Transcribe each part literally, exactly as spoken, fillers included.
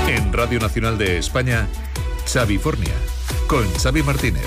En Radio Nacional de España, Xavifornia, con Xavi Martínez.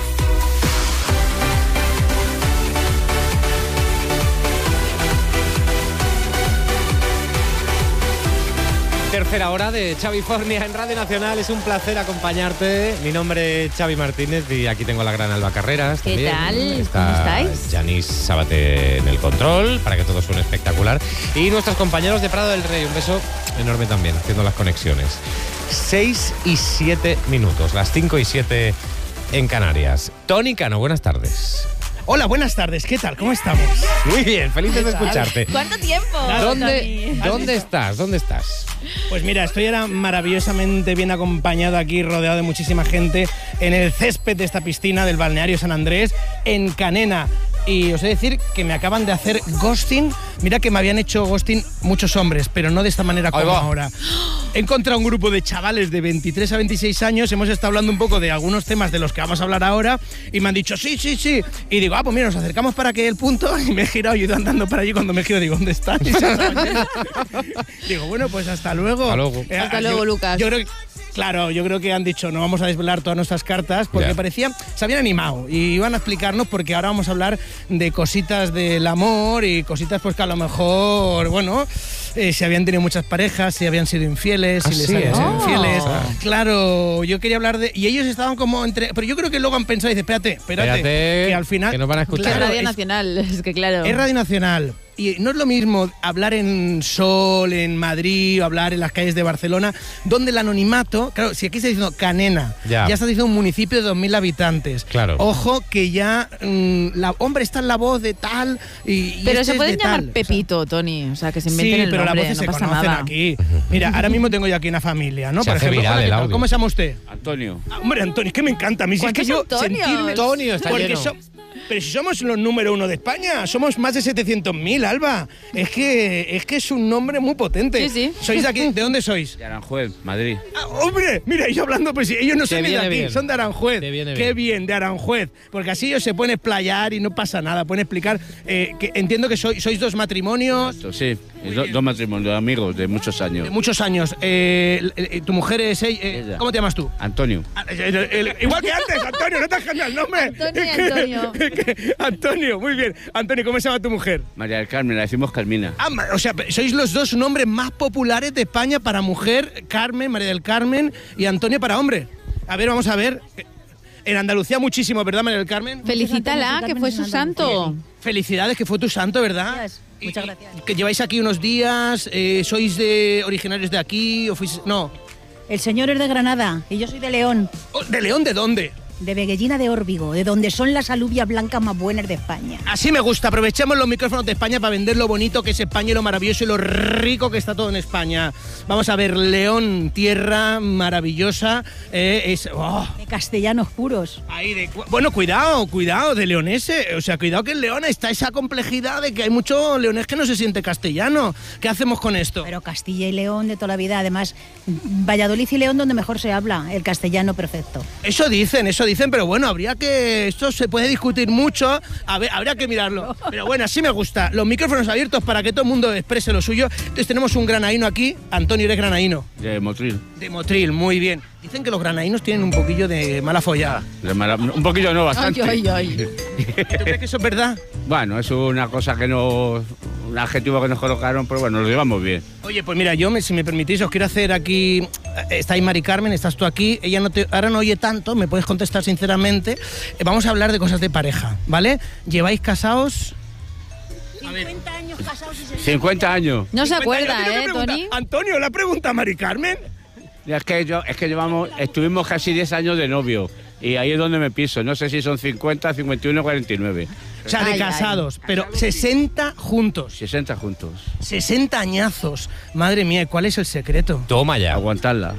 Tercera hora de Xavifornia en Radio Nacional. Es un placer acompañarte. Mi nombre es Xavi Martínez y aquí tengo a la gran Alba Carreras. ¿Qué también. tal? Está ¿Cómo estáis? Yanis Sábate en el control para que todo suene espectacular. Y nuestros compañeros de Prado del Rey. Un beso enorme también, haciendo las conexiones. Seis y siete minutos, las cinco y siete en Canarias. Tony Cano, buenas tardes. Hola, buenas tardes, ¿qué tal? ¿Cómo estamos? Muy bien, felices de escucharte. ¿Cuánto tiempo? ¿Dónde, Tony? ¿dónde estás? ¿Dónde estás? Pues mira, estoy ahora maravillosamente bien acompañado aquí, rodeado de muchísima gente, en el césped de esta piscina del balneario San Andrés, en Canena. Y os he de decir que me acaban de hacer ghosting. Mira que me habían hecho ghosting muchos hombres, pero no de esta manera como ahora. He encontrado un grupo de chavales de veintitrés a veintiséis años, hemos estado hablando un poco de algunos temas de los que vamos a hablar ahora, y me han dicho, sí, sí, sí. Y digo, ah, pues mira, nos acercamos para que el punto, y me he girado, yo he ido andando para allí, cuando me giro digo, ¿dónde están? Y se digo, bueno, pues hasta luego. Hasta luego, eh, hasta yo, luego Lucas. Yo creo que... Claro, yo creo que han dicho, no vamos a desvelar todas nuestras cartas, porque yeah. parecía, se habían animado y iban a explicarnos, porque ahora vamos a hablar de cositas del amor y cositas pues que a lo mejor, bueno, eh, si habían tenido muchas parejas, si habían sido infieles, si ¿Ah, les sí, habían eh? sido infieles. Oh. Claro, yo quería hablar de... Y ellos estaban como entre... Pero yo creo que luego han pensado y dicen, espérate, espérate, Espérate, que al final... que nos van a escuchar. Es Claro, Radio es- Nacional, es que claro. es Radio Nacional. Y no es lo mismo hablar en Sol, en Madrid, o hablar en las calles de Barcelona, donde el anonimato... Claro, si aquí está diciendo Canena, Ya. ya está diciendo un municipio de dos mil habitantes. Claro. Ojo que ya... mmm, la, hombre, está en la voz de tal y, y Pero este se es pueden de llamar tal. O sea, Pepito, Tony. O sea, que se inventen sí, el pero nombre, las voces no se pasa conocen nada. aquí. Mira, ahora mismo tengo yo aquí una familia, ¿no? Se Por hace ejemplo, viral hola, ¿qué el tal? audio. ¿Cómo se llama usted? Antonio. Ah, hombre, Antonio, es que me encanta. A mí sí es que yo ¿Cuántos Antonios? sentirme... Antonio, está Porque lleno. so- pero si somos los número uno de España, somos más de setecientos mil, Alba. Es que, es que es un nombre muy potente. Sí, sí. ¿Sois de aquí? ¿De dónde sois? De Aranjuez, Madrid. Ah, ¡hombre! Mira, yo hablando, pues ellos no Te son ni de viene aquí, bien. son de Aranjuez. Te viene Qué bien. bien, de Aranjuez. Porque así ellos se pueden explayar y no pasa nada. Pueden explicar. eh, que entiendo que sois, sois dos matrimonios Exacto, sí. Do- dos matrimonios, amigos de muchos años. de muchos años. Eh, el- el- tu mujer es ella. eh, Ella. ¿Cómo te llamas tú? Antonio. Ah, el- el- el- igual que antes, Antonio, no te has cambiado el nombre. Antonio y Es que- Antonio. es que- Antonio, muy bien. Antonio, ¿cómo se llama tu mujer? María del Carmen, la decimos Carmina. Ah, ma- o sea, sois los dos nombres más populares de España para mujer, Carmen, María del Carmen, y Antonio para hombre. A ver, vamos a ver. En Andalucía muchísimo, ¿verdad, María del Carmen? Felicítala, que fue su santo. Felicidades, que fue tu santo, ¿verdad? Gracias, Y- muchas y- gracias. Que lleváis aquí unos días, eh, sois de originarios de aquí, o fuis- no. El señor es de Granada y yo soy de León, Oh, ¿de León de dónde? de Veguellina de Órbigo, de donde son las alubias blancas más buenas de España. Así me gusta, aprovechemos los micrófonos de España para vender lo bonito que es España y lo maravilloso y lo rico que está todo en España. Vamos a ver, León, tierra maravillosa, eh, es... oh, De castellanos puros. ahí de, cu- bueno, cuidado, cuidado, de leonese, o sea, cuidado que en León está esa complejidad de que hay mucho leonés que no se siente castellano. ¿Qué hacemos con esto? Pero Castilla y León de toda la vida. Además, Valladolid y León donde mejor se habla el castellano perfecto. Eso dicen, eso dicen, pero bueno, habría que... Esto se puede discutir mucho, a ver, habría que mirarlo. Pero bueno, así me gusta. Los micrófonos abiertos para que todo el mundo exprese lo suyo. Entonces tenemos un granaíno aquí. Antonio, eres granaíno. De Motril. De Motril, muy bien. Dicen que los granaínos tienen un poquillo de mala follada. De Mara- Un poquillo no, bastante. Ay, ay, ay. ¿Tú crees que eso es verdad? Bueno, es una cosa que no... Un adjetivo que nos colocaron, pero bueno, lo llevamos bien. Oye, pues mira, yo, me- si me permitís, os quiero hacer aquí... Está ahí Mari Carmen, estás tú aquí. Ella no te, ahora no oye tanto, me puedes contestar sinceramente. Eh, vamos a hablar de cosas de pareja, ¿vale? ¿Lleváis casados? cincuenta años casados y se... cincuenta años. No se cincuenta años. acuerda, ¿Qué me ¿eh, pregunta? Tony? Antonio, ¿la pregunta Mari Carmen? Y es que yo, es que llevamos, estuvimos casi diez años de novio. Y ahí es donde me piso. No sé si son cincuenta, cincuenta y uno, cuarenta y nueve. O sea, de Ay, casados, pero sesenta juntos. sesenta juntos. sesenta añazos. Madre mía, ¿cuál es el secreto? Toma ya. Aguantarla.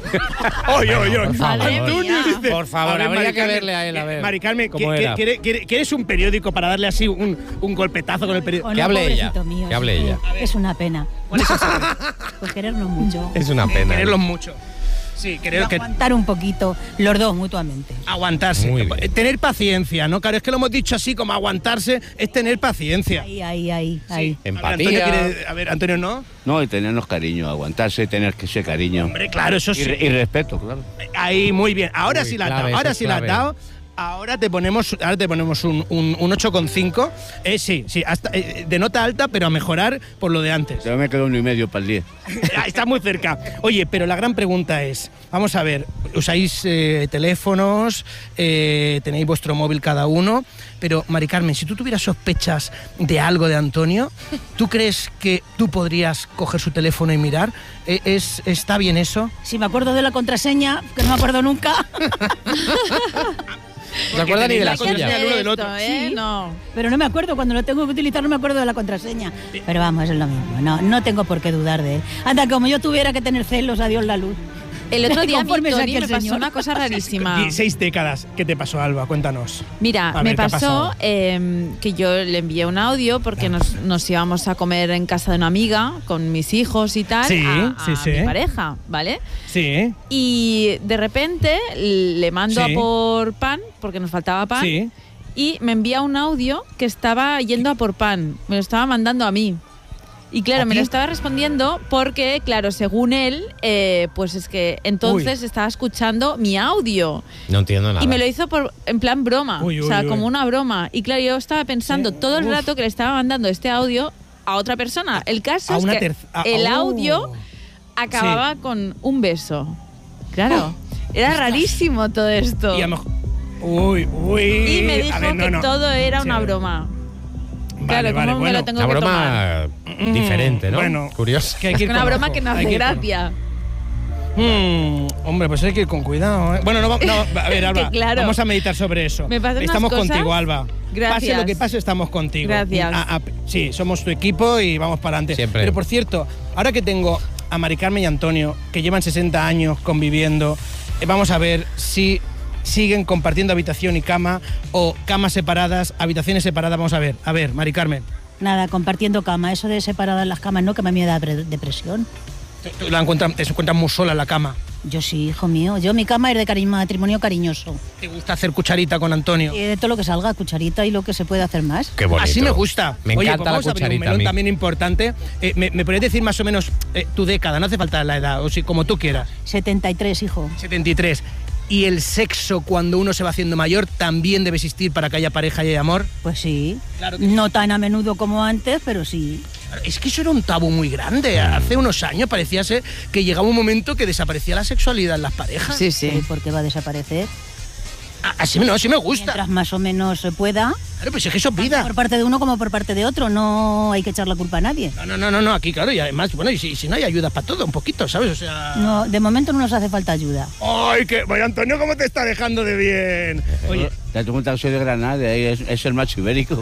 Oye, oye, por favor. Antonio Mía. dice... Por favor, A ver, habría Mari que Carmen, verle a él, a ver eh, Mari Carmen, cómo ¿qué- era. qué- quiere- ¿quieres un periódico para darle así un, un golpetazo con el periódico? Oh, Que no, hable ella, pobrecito mío, que hable es ella. Es una pena. ¿Cuál es el secreto? Pues querernos mucho. Es una pena. Quererlos mucho. Sí, creo que... Aguantar un poquito los dos mutuamente. Aguantarse. Muy bien. Tener paciencia, ¿no? Claro, es que lo hemos dicho así, como aguantarse, es tener paciencia. Ahí, ahí, ahí, ahí. A ver, Empatía. Antonio quiere- a ver, Antonio, ¿no? No, y tenernos cariño, aguantarse, tener que ese cariño. Hombre, claro, eso Y, sí. re- y respeto, claro. Ahí, muy bien. Ahora Uy, sí la has clave, dado. eso Ahora es sí la has clave. dado. Ahora te ponemos, ahora te ponemos un, un, un ocho coma cinco. Eh, sí, sí, hasta, eh, de nota alta, pero a mejorar por lo de antes. Yo me quedo uno y medio para el diez. Ah, está muy cerca. Oye, pero la gran pregunta es, vamos a ver, usáis eh, teléfonos, eh, tenéis vuestro móvil cada uno, pero Mari Carmen, si tú tuvieras sospechas de algo de Antonio, ¿tú crees que tú podrías coger su teléfono y mirar? Eh, ¿Es, ¿Está bien eso? Si me acuerdo de la contraseña, que no me acuerdo nunca. ¿No se acuerda ni de la Porque tenéis suya? contraseña del uno del Esto, otro. ¿eh? Sí. No. Pero no me acuerdo, cuando lo tengo que utilizar no me acuerdo de la contraseña. Pero vamos, es lo mismo, no, no tengo por qué dudar de él. Anda, como yo tuviera que tener celos, adiós la luz. El otro día a mí, Conforme Tony, saque el me pasó señor. una cosa rarísima. Y seis décadas. ¿Qué te pasó, Alba? Cuéntanos. Mira, A me ver, ¿qué ha pasó pasado? eh, que yo le envié un audio porque nos, nos íbamos a comer en casa de una amiga con mis hijos y tal, Sí, a, a sí, sí. mi pareja, ¿vale? Sí, Y de repente le mando Sí. a por pan, porque nos faltaba pan, sí. y me envía un audio que estaba yendo a por pan, me lo estaba mandando a mí. Y claro, ¿A me ti? lo estaba respondiendo porque, claro, según él, eh, pues es que entonces estaba escuchando mi audio. No entiendo nada. Y me lo hizo por, en plan broma, Uy, uy, o sea, uy. como una broma. Y claro, yo estaba pensando Sí, todo el uf. rato que le estaba mandando este audio a otra persona. El caso A es una que terc- a- el oh. audio acababa con un beso. Claro, era rarísimo todo esto. Y a lo mejor... Uy, uy. Y me dijo A ver, no, que no. todo era Sí. una broma. Vale, Claro, ¿cómo vale, me bueno. lo tengo Una que broma Mm, diferente, ¿no? bueno. Curioso. Que hay que ir tomar? Una con broma ojo, que no hay hace ir con- gracia. Mm, hombre, pues hay que ir con cuidado, ¿eh? Bueno, no, va- no, a ver, Alba, Que claro. vamos a meditar sobre eso. Me pasan unas Estamos cosas. contigo, Alba. Gracias. Pase lo que pase, estamos contigo. Gracias. A- a- sí, somos tu equipo y vamos para adelante. Siempre. Pero por cierto, ahora que tengo a Mari Carmen y Antonio, que llevan sesenta años conviviendo, eh, vamos a ver si siguen compartiendo habitación y cama o camas separadas, habitaciones separadas. Vamos a ver, a ver, Mari Carmen. Nada, compartiendo cama. Eso de separadas las camas, no, que a mí me da pre- depresión. Tú la encuentras, te encuentras muy sola en la cama. Yo sí, hijo mío. Yo mi cama es de cari- matrimonio cariñoso. ¿Te gusta hacer cucharita con Antonio? Y de todo lo que salga, cucharita y lo que se puede hacer más. Qué bonito. Así me gusta. Me Oye, encanta pues la vamos a abrir un cucharita a melón mí. también importante. Eh, me, ¿Me podrías decir más o menos eh, tu década? No hace falta la edad, o si como tú quieras. setenta y tres, hijo. setenta y tres. ¿Y el sexo cuando uno se va haciendo mayor también debe existir para que haya pareja y haya amor? Pues sí. Claro que No tan a menudo como antes, pero sí. Es que eso era un tabú muy grande. Hace unos años parecía ser que llegaba un momento que desaparecía la sexualidad en las parejas. Sí, ¿Y sí. por qué va a desaparecer? A- Así, no, así me gusta. Mientras más o menos se pueda, Claro, pues es que eso es vida. por parte de uno como por parte de otro. No hay que echar la culpa a nadie. No, no, no, no, no, aquí claro, y además, bueno, y si, si no hay ayudas para todo, un poquito, ¿sabes? O sea... No, de momento no nos hace falta ayuda. ¡Ay, que vaya Antonio, cómo te está dejando de bien! Oye, Te has cuenta que soy de Granada, ahí es, es el macho ibérico.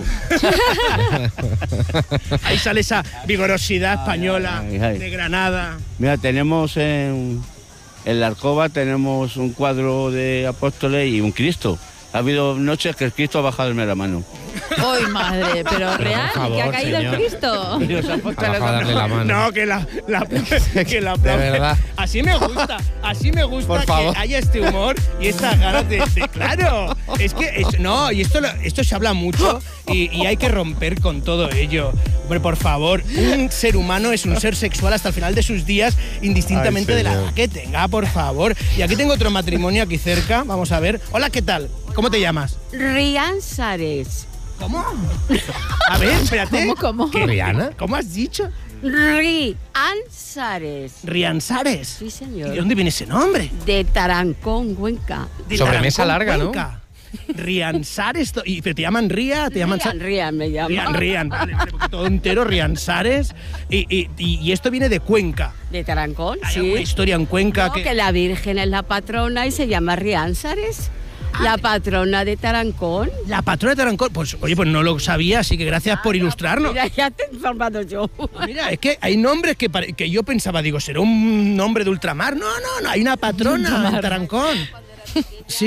ahí sale esa vigorosidad española ay, ay. de Granada. Mira, tenemos en, en la alcoba tenemos un cuadro de Apóstoles y un Cristo. Ha habido noches que el Cristo ha bajado en la mano. ¡Ay, madre! Pero real, favor, que ha caído señor. el Cristo. Y los apóstoles Abajo a darle la mano. No, que la, la, que la De verdad. Así me gusta, así me gusta Por que favor. haya este humor y estas ganas de, de- claro. Es que es- no, y esto lo- esto se habla mucho y, y hay que romper con todo ello. Hombre, por favor, un ser humano es un ser sexual hasta el final de sus días, indistintamente Ay, de la señor. edad que tenga, por favor. Y aquí tengo otro matrimonio aquí cerca, vamos a ver. Hola, ¿qué tal? ¿Cómo te llamas? Rian Sares. ¿Cómo? A ver, espérate. ¿Cómo, cómo? ¿Qué? ¿Rihanna? ¿Cómo has dicho? Rian Sares. Riansares. Sí, ¿Y señor. de dónde viene ese nombre? De Tarancón, Cuenca. De Sobremesa Tarancón, larga, ¿no? Cuenca. Riansares. to- ¿Y pero te llaman Ría? ¿Te llaman Rian, Sa- Rian me llama. Rian, Rian, vale, vale, porque todo entero, Riansares. Y, y, y, y esto viene de Cuenca. De Tarancón, ¿Hay sí. alguna historia en Cuenca No, que... que la Virgen es la patrona y se llama Rian Sares. La patrona de Tarancón. La patrona de Tarancón, pues oye, pues no lo sabía, así que gracias por ilustrarnos. Mira, ya te he informado yo. Mira, es que hay nombres que, pare- que yo pensaba, digo, ¿será un nombre de ultramar? No, no, no, hay una patrona en Tarancón. Sí.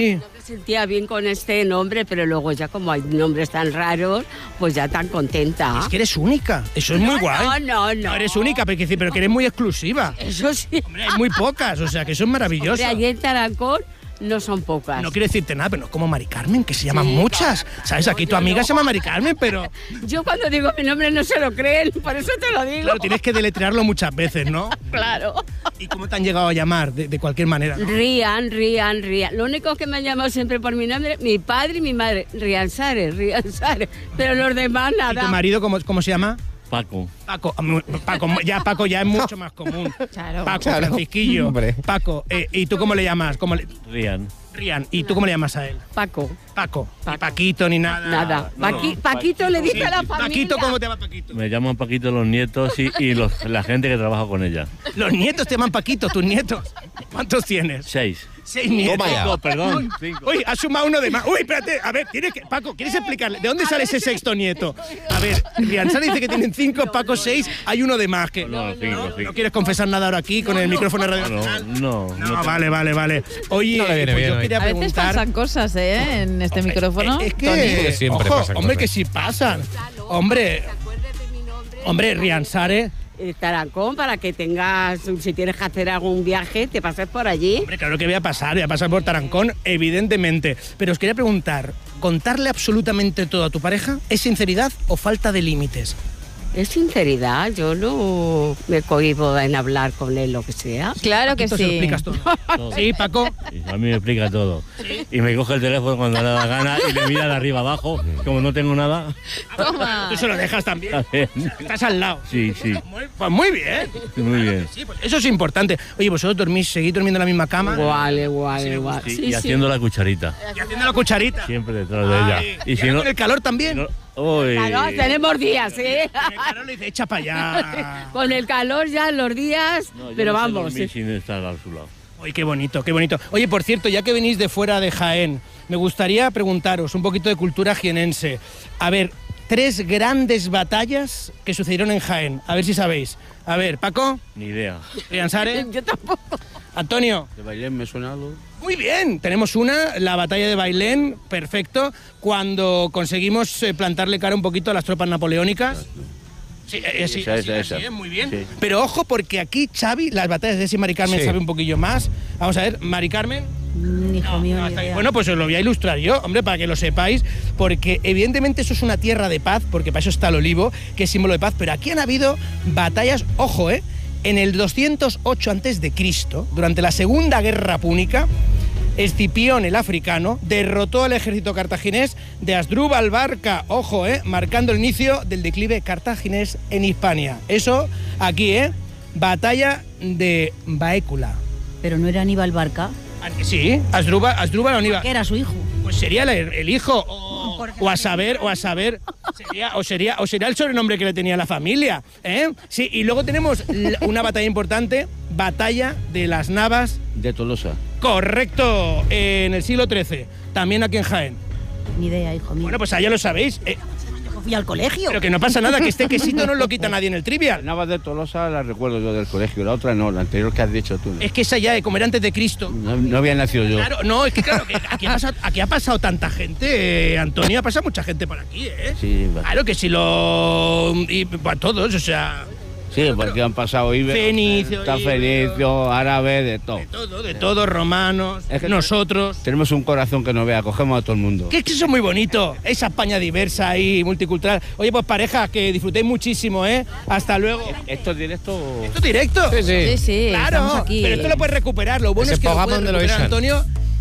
sentía bien con este nombre, pero luego ya como hay nombres tan raros, pues ya tan contenta. Es que eres única, eso es muy No, guay. no, no, no. No eres única, pero que, pero que eres muy exclusiva. Eso sí. Hombre, hay muy pocas, o sea, que eso es maravilloso. Hombre, allí en Tarancón no son pocas. No quiere decirte nada, pero no es como Mari Carmen, que se llaman Sí, muchas. claro. ¿Sabes? Aquí No, tu yo amiga no. se llama Mari Carmen, pero Yo cuando digo mi nombre no se lo creen, por eso te lo digo. claro, tienes que deletrearlo muchas veces, ¿no? Claro. ¿Y cómo te han llegado a llamar? De, de cualquier manera, ¿no? Rian, Rian, Rian. Lo único que me han llamado siempre por mi nombre, mi padre y mi madre. Rian Sares, Rian Sares. Pero los demás ¿Y nada. tu marido cómo, cómo se llama? Paco. Paco, Paco, ya Paco ya es mucho más común. Claro. Paco, Claro. Francisquillo. Hombre. Paco, eh, ¿y tú cómo le llamas? ¿Cómo le- Rian. Rian, ¿y tú cómo le llamas a él? Paco. Paco. Ni Paco. Paquito ni nada. Nada. no. Paqui- Paquito le dice a la familia. Paquito, ¿cómo te llama Paquito? Me llaman Paquito los nietos y, y los- la gente que trabaja con ella. Los nietos te llaman Paquito, tus nietos. ¿Cuántos tienes? Seis. Seis nietos. Toma ya. No, perdón, cinco. Uy, ha sumado uno de más. Uy, espérate, a ver, tienes que, Paco, ¿quieres explicarle? ¿De dónde sale ese sexto nieto? A ver, Rianzara dice que tienen cinco, Paco seis, hay uno de más. Que, No, cinco, cinco. ¿No quieres confesar nada ahora aquí con el micrófono de Radio No, Nacional? no. No, no te- vale, vale, vale. Oye, No le viene pues bien yo hoy. quería A veces preguntar... pasan cosas, ¿eh? En este micrófono. Es, es que, Tony. Porque siempre ojo, pasan hombre, cosas. que sí pasan. Hombre, ¿Te acuerdas de mi nombre? hombre, Rianzare... Eh, Tarancón, para que tengas, si tienes que hacer algún viaje, te pases por allí. Hombre, claro que voy a pasar, voy a pasar por Tarancón, evidentemente. Pero os quería preguntar, ¿contarle absolutamente todo a tu pareja es sinceridad o falta de límites? Es sinceridad, yo no me cohibo en hablar con él lo que sea. Claro que Paquito, se lo sí. explicas todo. Sí, Paco. Y a mí me explica todo. Y me coge el teléfono cuando le da gana y me mira de arriba abajo. Como no tengo nada. Toma. Tú se lo dejas también. También. Estás al lado. Sí, sí. Muy, pues muy bien. Muy bien. Sí, pues eso es importante. Oye, vosotros dormís, seguís durmiendo en la misma cama. Igual, igual, igual. Sí, Sí, y sí. haciendo la cucharita. Y haciendo la cucharita. Siempre detrás de ella. Ay, Y si ahora no. con el calor también. no- uy. Claro, tenemos días, ¿eh? Con el calor le dice, echa para allá. Con el calor ya los días, No, yo pero no sé vamos. dormir sí. sin estar a su lado. Oye, qué bonito, qué bonito. Oye, por cierto, ya que venís de fuera de Jaén, me gustaría preguntaros un poquito de cultura jienense. A ver, tres grandes batallas que sucedieron en Jaén. A ver si sabéis. A ver, Paco, Ni idea. Rianzare, Yo tampoco. Antonio. ¿De Bailén me suena algo? Muy bien, tenemos una, la batalla de Bailén, perfecto, cuando conseguimos eh, plantarle cara un poquito a las tropas napoleónicas. Sí, eh, sí, Esa, así, esa, así esa. es, muy bien. Sí. Pero ojo, porque aquí Xavi, las batallas de ese Mari Carmen Sí. sabe un poquillo más. Vamos a ver, Mari Carmen. Mm, hijo mío, No, ni hasta ahí. idea. Bueno, pues os lo voy a ilustrar yo, hombre, para que lo sepáis, porque evidentemente eso es una tierra de paz, porque para eso está el olivo, que es símbolo de paz, pero aquí han habido batallas, ojo, ¿eh? En el doscientos ocho antes de Cristo, durante la Segunda Guerra Púnica, Escipión el africano derrotó al ejército cartaginés de Asdrúbal Barca, ojo, ¿eh? Marcando el inicio del declive cartaginés en Hispania. Eso aquí, ¿eh? Batalla de Baécula. Pero no era Aníbal Barca, Ah, Sí, Asdrúbal, Asdrúbal o Aníbal. que era su hijo. Pues sería el, el hijo, o, o a saber, o a saber, sería, o, sería, o sería el sobrenombre que le tenía la familia, ¿eh? Sí, y luego tenemos la- una batalla importante, Batalla de las Navas, De Tolosa. correcto, en el siglo trece, también aquí en Jaén. Ni idea, hijo mío. Bueno, pues allá lo sabéis, eh, Yo fui al colegio. pero que no pasa nada, que este quesito no lo quita nadie en el trivial. Navas de Tolosa la recuerdo yo del colegio, la otra no, la anterior que has dicho tú. ¿no? Es que esa ya, eh, como era antes de Cristo. No, no había nacido yo. Claro, no, es que claro, que aquí ha pasado, aquí ha pasado tanta gente, eh, Antonio, ha pasado mucha gente por aquí, ¿eh? Sí, va. Claro que si lo... y para todos, o sea... Sí, porque han pasado íberos, Fenicio, celtas, íberos. fenicios, árabes, de todo. De todo, de todo, romanos, Es que- nosotros... Tenemos un corazón que no vea, cogemos a todo el mundo. Que es que eso es muy bonito, esa España diversa y multicultural. Oye, pues pareja, que disfrutéis muchísimo, ¿eh? Hasta luego. ¿Esto es directo? ¿Esto es directo? Sí, sí. Sí, sí, Claro, estamos aquí. pero esto lo puedes recuperar. Lo bueno Ese es que lo programa puedes donde lo recuperar, echan. Antonio,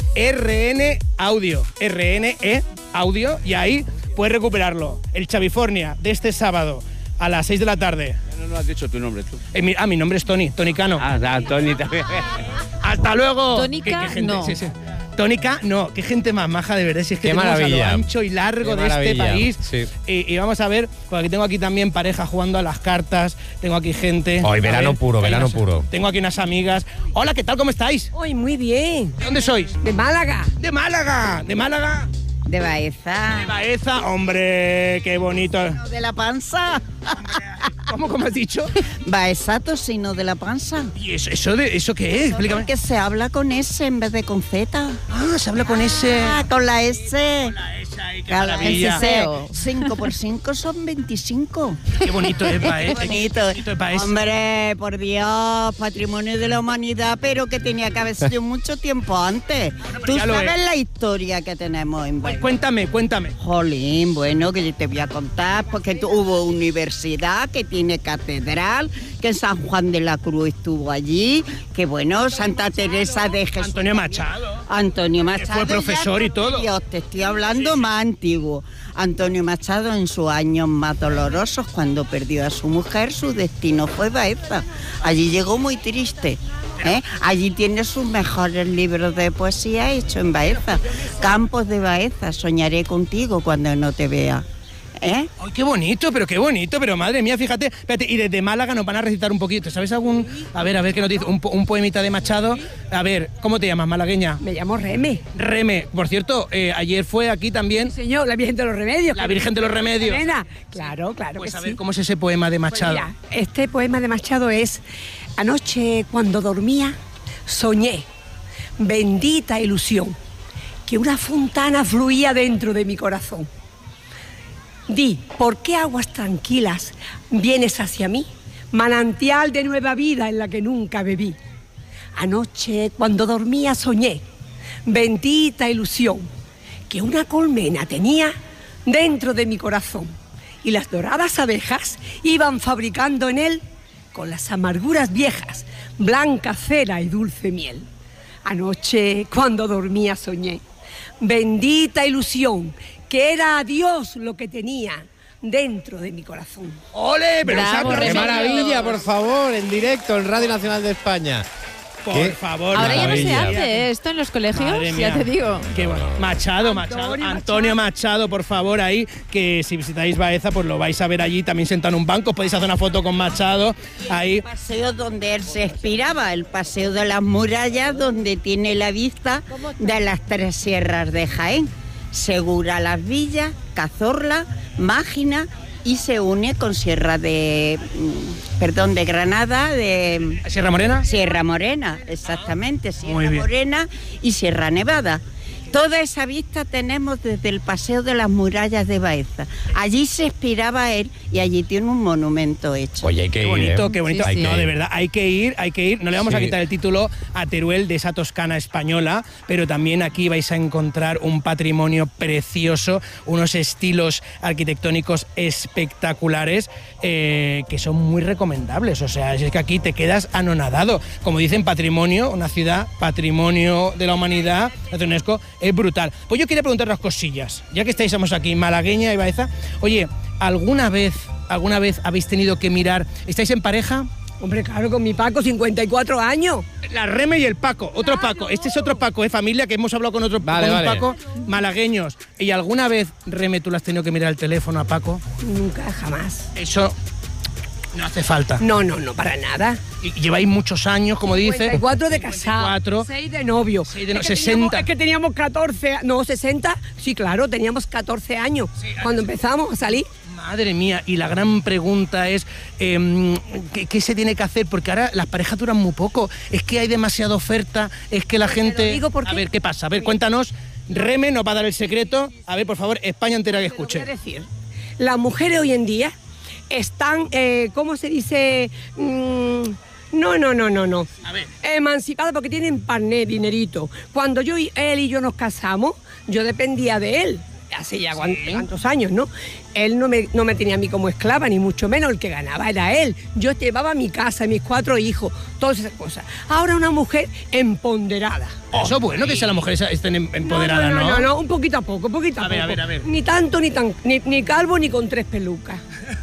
R N Audio. R N E Audio. Y ahí puedes recuperarlo. El Chavifornia de este sábado a las seis de la tarde. No, no has dicho tu nombre tú. Eh, mi- ah, mi nombre es Tony, Tony Cano. Ah, ah, Tony también. ¡Hasta luego! Tónica, ¿Qué- qué gente? no. Sí, sí. Tónica, no. Qué gente más maja, de verdad. Si es que Qué tenemos a maravilla. lo ancho y largo Qué de este maravilla, país. sí. Y, y vamos a ver, porque aquí tengo aquí también pareja jugando a las cartas. Tengo aquí gente. Hoy, A verano ver, puro, hay verano unas- puro. Tengo aquí unas amigas. Hola, ¿qué tal? ¿Cómo estáis? Uy, muy bien. ¿De dónde sois? De Málaga. De Málaga. De Málaga. De Baeza. De Baeza. Hombre, qué bonito. De la panza. ¿Cómo, cómo has dicho? Baeza, tocino de la panza. ¿Y eso, eso, de, eso qué es? Explícame. Que se habla con S en vez de con Z. Ah, se habla con S. Ah, con la S. Con la S, ay, qué Cada maravilla. cinco por cinco son veinticinco. Qué bonito es Baeza. Qué bonito. Qué bonito es Baeza. Hombre, por Dios, patrimonio de la humanidad, pero que tenía que haber sido mucho tiempo antes. Bueno, Tú ya lo sabes es. la historia que tenemos en Baeza. Cuéntame, cuéntame. Jolín, bueno, que yo te voy a contar, porque tu- hubo universidad, que tiene catedral, que San Juan de la Cruz estuvo allí, que bueno, Santa Teresa de Jesús. Antonio Machado. Antonio Machado. fue profesor ya y todo. Dios, te estoy hablando más antiguo. Antonio Machado en sus años más dolorosos, cuando perdió a su mujer, su destino fue Baeza. Allí llegó muy triste. ¿eh? Allí tiene sus mejores libros de poesía hechos en Baeza. Campos de Baeza, soñaré contigo cuando no te vea. ¿Eh? Ay, qué bonito, pero qué bonito, pero madre mía, fíjate. Espérate, y desde Málaga nos van a recitar un poquito. ¿Sabes algún...? A ver, a ver, ¿qué nos dice? Un, po- un poemita de Machado. A ver, ¿cómo te llamas, malagueña? Me llamo Reme. Reme. Por cierto, eh, ayer fue aquí también Señor, la Virgen de los Remedios. la Virgen de los Remedios. Nena. Claro, claro Pues que a ver, sí. ¿cómo es ese poema de Pues Machado? mira, este poema de Machado es: anoche cuando dormía soñé, bendita ilusión, que una fontana fluía dentro de mi corazón. Di, ¿por qué aguas tranquilas vienes hacia mí? Manantial de nueva vida en la que nunca bebí. Anoche cuando dormía soñé, bendita ilusión, que una colmena tenía dentro de mi corazón, y las doradas abejas iban fabricando en él, con las amarguras viejas, blanca cera y dulce miel. Anoche cuando dormía soñé, bendita ilusión, que era a Dios lo que tenía dentro de mi corazón. ¡Ole! Pero Bravo, saca- ¡Qué Remedios. maravilla, por favor! En directo, en Radio Nacional de España. Por ¿Qué? favor. Ahora ya no se maravilla. hace ¿eh? esto en los colegios, Madre mía. ya te digo. Qué bueno. Machado, Machado. Antonio Antonio Machado, por favor, ahí, que si visitáis Baeza, pues lo vais a ver allí, también sentado en un banco, podéis hacer una foto con Machado, ahí. El paseo donde él se inspiraba, el paseo de las murallas, donde tiene la vista de las tres sierras de Jaén, Segura las Villas, Cazorla, Mágina, y se une con Sierra de, mm, perdón, de Granada, de ¿Sierra Morena? Sierra Morena, exactamente, Muy Sierra bien. Morena y Sierra Nevada. Toda esa vista tenemos desde el Paseo de las Murallas de Baeza. Allí se inspiraba él y allí tiene un monumento hecho. Oye, hay que Qué ir, bonito, ¿eh? qué bonito. Sí, sí. No, Hay que de ir. verdad, hay que ir, hay que ir. No le vamos a Sí. quitar el título a Teruel de esa Toscana española, pero también aquí vais a encontrar un patrimonio precioso, unos estilos arquitectónicos espectaculares eh, que son muy recomendables. O sea, es que aquí te quedas anonadado. Como dicen, patrimonio, una ciudad, patrimonio de la humanidad, la UNESCO, es brutal. Pues yo quería preguntar unas cosillas, ya que estáis somos aquí, malagueña y Baeza. Oye, ¿alguna vez, alguna vez habéis tenido que mirar, estáis en pareja? Hombre, claro, con mi Paco, cincuenta y cuatro años. La Reme y el Paco, otro Paco. Este es otro Paco, ¿eh? Familia, que hemos hablado con otro Vale, con un vale. Paco, malagueños. ¿Y alguna vez, Reme, tú le has tenido que mirar el teléfono a Paco? Nunca, jamás. Eso no hace falta. No, no, no, para nada. Y lleváis muchos años, como dice. cincuenta y cuatro de casado, cincuenta y cuatro. seis de novio. seis de no- Es que sesenta. teníamos- Es que teníamos catorce, a- no, sesenta, sí, claro, teníamos catorce años cuando empezamos a salir. Madre mía, y la gran pregunta es, eh, ¿qué, qué se tiene que hacer? Porque ahora las parejas duran muy poco, es que hay demasiada oferta, es que la gente... digo porque- A ver, ¿qué pasa? A ver, cuéntanos, Reme nos va a dar el secreto. A ver, por favor, España entera que Te lo voy escuche. a decir, las mujeres hoy en día están, eh, ¿cómo se dice? Mm, no, no, no, no, no. A ver. Emancipadas porque tienen parné, dinerito. Cuando yo y él y yo nos casamos, yo dependía de él. Hace ya cuan- cuántos años, ¿no? Él no me, no me tenía a mí como esclava, ni mucho menos. El que ganaba era él. Yo llevaba mi casa, mis cuatro hijos, todas esas cosas. Ahora una mujer empoderada. Eso es bueno, que sean las mujeres estén em- empoderadas, no, ¿no? no, no, no, un poquito a poco, un poquito a, A ver, poco. a ver, a ver. Ni tanto, ni tan, ni, ni calvo, ni con tres pelucas.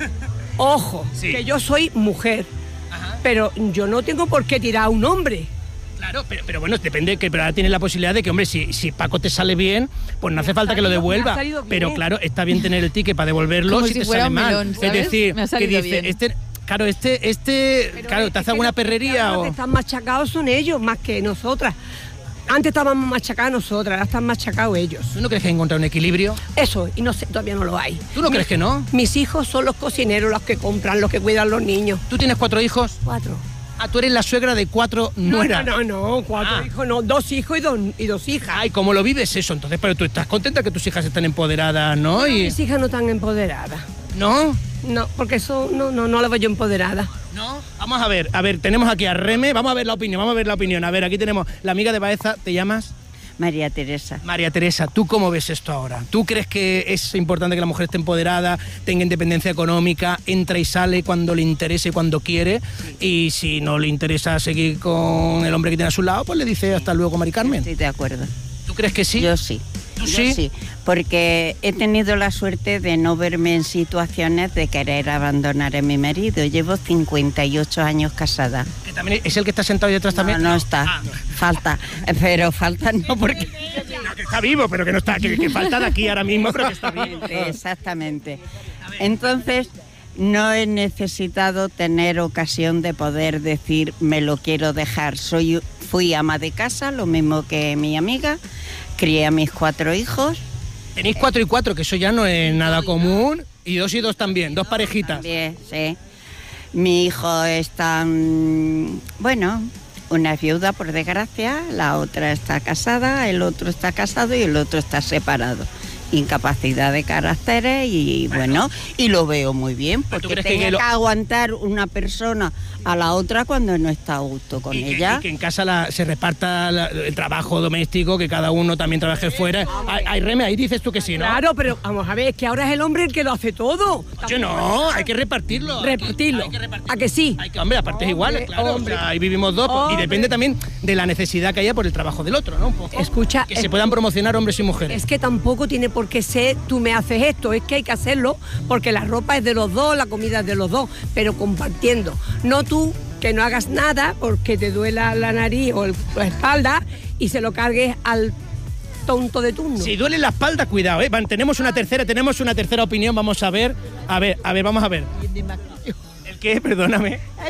Ojo, Sí. que yo soy mujer, pero yo no tengo por qué tirar a un hombre. Claro, pero, pero bueno, depende, que pero ahora tienes la posibilidad de que, hombre, si, si Paco te sale bien, pues no hace falta que lo salido- me ha devuelva. salido bien. Pero claro, está bien tener el ticket para devolverlo Como si, si te fuera sale un mal. melón, Es ¿sabes? decir, Me ha que salido dice, bien. este, claro, este, este, Pero claro, es- te es hace que alguna los que perrería ahora o... que están machacados son ellos, más que nosotras. Antes estábamos machacados nosotras, ahora están machacados ellos. ¿Tú no crees que hay encontrar un equilibrio? Eso, y no sé, todavía no lo hay. ¿Tú no Mi- crees que no? Mis hijos son los cocineros, los que compran, los que cuidan los niños. ¿Tú tienes cuatro hijos? Cuatro. Ah, tú eres la suegra de cuatro nueras. No, no, no, cuatro Ah. hijos, no, dos hijos y dos, y dos hijas. Ay, ¿cómo lo vives eso? Entonces, pero tú estás contenta que tus hijas estén empoderadas, ¿no? No, Y... mis hijas no están empoderadas. ¿No? No, porque eso no, no, no las veo yo empoderadas. ¿No? Vamos a ver, a ver, tenemos aquí a Reme, vamos a ver la opinión, vamos a ver la opinión. A ver, aquí tenemos la amiga de Baeza, ¿te llamas? María Teresa. María Teresa, ¿tú cómo ves esto ahora? ¿Tú crees que es importante que la mujer esté empoderada, tenga independencia económica, entra y sale cuando le interese, cuando quiere? Y si no le interesa seguir con el hombre que tiene a su lado, pues le dice hasta luego, Mari Carmen. Estoy de acuerdo. ¿Tú crees que sí? Yo sí. ¿Tú Yo sí? sí, porque he tenido la suerte de no verme en situaciones de querer abandonar a mi marido. Llevo cincuenta y ocho años casada. ¿Que también es el que está sentado ahí detrás también? No, no está. Ah, no. Falta. Pero falta no porque... No, que está vivo, pero que no está, que, que falta de aquí ahora mismo, pero que está vivo. Exactamente. Entonces, no he necesitado tener ocasión de poder decir me lo quiero dejar. Soy, fui ama de casa, lo mismo que mi amiga. Crié a mis cuatro hijos. Tenéis cuatro y cuatro, que eso ya no es nada común. Y dos y dos también, dos parejitas. También, sí. Mi hijo está, mm, bueno, una es viuda por desgracia, la otra está casada, el otro está casado y el otro está separado. Incapacidad de caracteres y bueno, y lo veo muy bien, porque crees tenga que que, lo- aguantar una persona a la otra cuando no está a gusto con Y que, ella. y que en casa la- se reparta la- el trabajo doméstico, que cada uno también trabaje fuera. Ay, ay, Reme, ahí dices tú que sí, ¿no? Claro, pero vamos a ver, es que ahora es el hombre el que lo hace todo. Yo no, hay que repartirlo. hay que- Repartirlo. hay que repartirlo. ¿A que sí? Hay que, hombre, a partes Hombre, iguales, claro. hombre. O sea, ahí vivimos dos, pues, y Hombre. depende también de la necesidad que haya por el trabajo del otro, ¿no? Un poco. Escucha, Que es- se puedan promocionar hombres y mujeres. Es que tampoco tiene por qué ser tú me haces esto, es que hay que hacerlo porque la ropa es de los dos, la comida es de los dos, pero compartiendo. No tú que no hagas nada porque te duela la nariz o el- la espalda y se lo cargues al tonto de turno. Si duele la espalda, cuidado, ¿eh? Van, tenemos una tercera, tenemos una tercera opinión, vamos a ver. A ver, a ver, vamos a ver. ¿El qué? Perdóname.